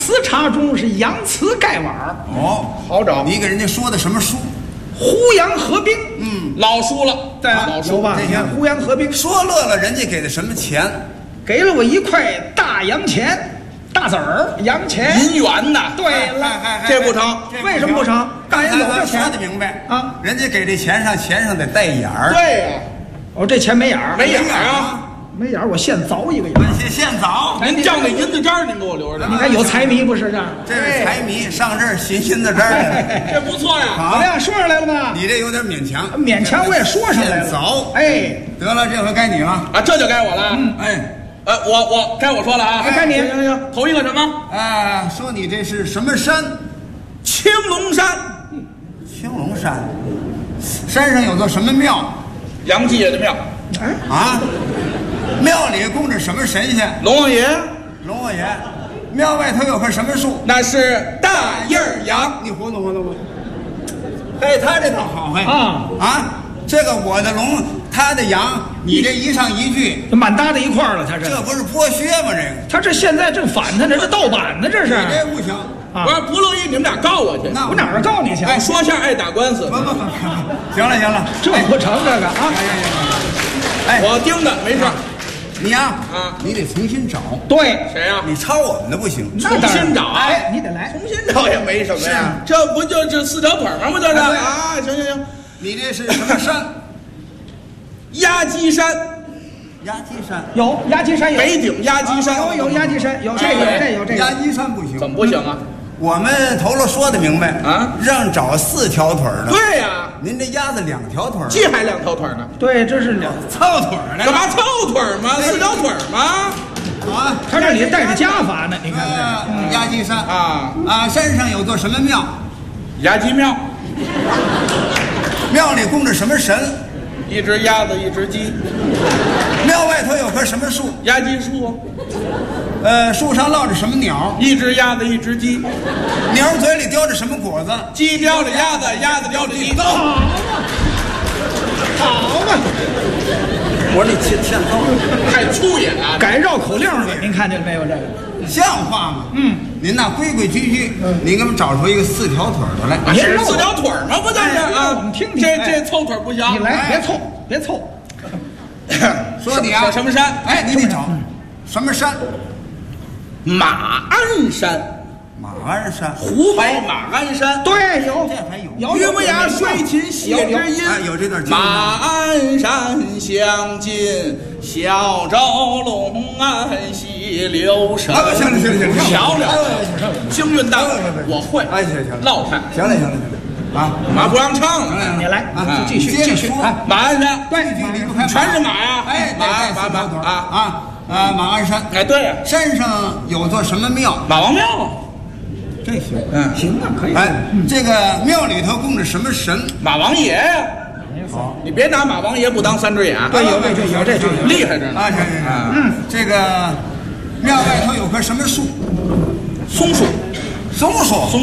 瓷茶中是洋瓷盖碗哦， 好找。 你给人家说的什么书？ 胡杨合兵， 老书了， 对吧？ 老书吧？你看胡杨合兵说乐了，人家给的什么钱？ 给了我一块大洋钱，大子儿洋钱， 银元呐。 对了， 这不成， 为什么不成？大人有这钱说的明白啊， 人家给这钱上得带眼儿。 对呀， 哦，这钱没眼儿， 没眼儿啊， 没眼儿，我现凿一个眼儿。 现凿。 您叫那银子渣儿，您给我留着。 你看有财迷不是这样？ 这位财迷上这儿寻银子渣儿来这不错呀。 怎么样？说上来了吗？ 你这有点勉强。 勉强我也说上来了。 现凿。 哎， 得了，这回该你了。 啊，这就该我了。 哎， 我该我说了啊。 该你。 行，头一个什么？ 说你这是什么山？ 青龙山。 青龙山。山上有座什么庙？ 杨继业的庙。 啊，庙里供着什么神仙？ 龙王爷。 龙王爷。庙外头有棵什么树？ 那是大叶杨。 你活动活动吧。哎，他这倒好嘿这个我的龙，他的羊，你这一上一句， 满搭在一块儿了，他这不是剥削吗？这个他这现在正反他呢，这盗版呢，这是。 你这不行我要不乐意，你们俩告我去。 那我哪儿告你去？ 哎，说相声爱打官司。 不，行了， 这不成这个啊！ 哎， 我盯着没事。 你呀，你得重新找。 对， 谁呀？ 你抄我们的不行， 重新找。 哎，你得来， 重新找也没什么呀。这不就是四条腿吗？不就是啊？行。 你这是什么山？ 压鸡山。 压鸡山有压鸡山有北顶压鸡山有压鸡山有这个压鸡山不行， 怎么不行啊？ 我们头了说的明白啊， 让找4条腿的。 对呀， 您这鸭子2条腿， 鸡还2条腿呢。 对，这是凑腿呢。 干嘛凑腿吗？4条腿吗？ 啊， 他这里带着家法呢，你看这压鸡山啊， 山上有座什么庙？ 压鸡庙。 庙里供着什么神？ 一只鸭子，一只鸡。 庙外头有棵什么树？ 压鸡树。 树上落着什么鸟？ 一只鸭子，一只鸡。 鸟嘴里叼着什么果子？ 鸡叼着鸭子，鸭子叼着鸡。 好嘛， 我说你欠揍， 太粗野了， 改绕口令了，您看见没有？这个像话吗？您那规规矩矩，您给我们找出一个4条腿的来。 是4条腿吗？不就是啊？ 我们听听， 这凑腿不行。 你来，别凑。 说你啊， 什么山？ 哎，你得找什么山？ 马鞍山。 马鞍山， 湖北马鞍山。 对，有这还有。 岳不雅水琴谢知音。 有这段。 马鞍山相近，小舟龙安溪流水。 行， 漂亮，京韵大，我会。 哎，行， 老派。 行了， 马不让唱了， 你来，继续。 马鞍山， 对， 全是马呀。 哎，马鞍山。 哎，对呀， 山上有座什么庙？ 马王庙。 这行， 行啊，可以。 哎，这个庙里头供着什么神？ 马王爷呀。好，你别拿马王爷不当3只眼。 对，有这句， 厉害着呢。 行。这个庙外头有棵什么树？ 松树。